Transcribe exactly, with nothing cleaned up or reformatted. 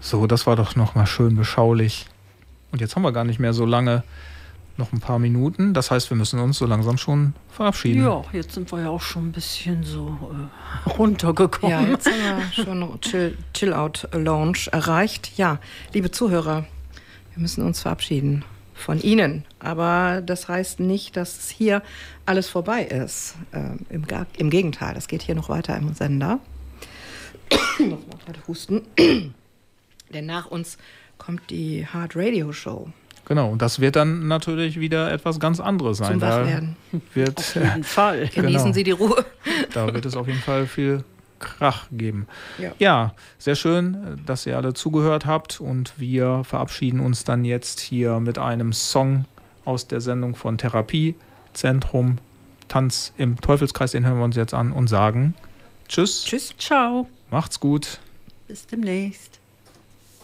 So, das war doch nochmal schön beschaulich. Und jetzt haben wir gar nicht mehr so lange, noch ein paar Minuten. Das heißt, wir müssen uns so langsam schon verabschieden. Ja, jetzt sind wir ja auch schon ein bisschen so äh, runtergekommen. Ja, jetzt haben wir schon Chill, Chill-Out-Lounge erreicht. Ja, liebe Zuhörer, wir müssen uns verabschieden von Ihnen. Aber das heißt nicht, dass hier alles vorbei ist. Ähm, im, Im Gegenteil, es geht hier noch weiter im Sender. Ich muss mal gerade husten. Denn nach uns kommt die Hard Radio Show. Genau, und das wird dann natürlich wieder etwas ganz anderes sein. Zum Wachwerden. Wird, auf jeden Fall. Genießen genau. Sie die Ruhe. Da wird es auf jeden Fall viel Krach geben. Ja. Ja, sehr schön, dass ihr alle zugehört habt. Und wir verabschieden uns dann jetzt hier mit einem Song aus der Sendung von Therapiezentrum Tanz im Teufelskreis. Den hören wir uns jetzt an und sagen Tschüss. Tschüss. Ciao. Macht's gut. Bis demnächst.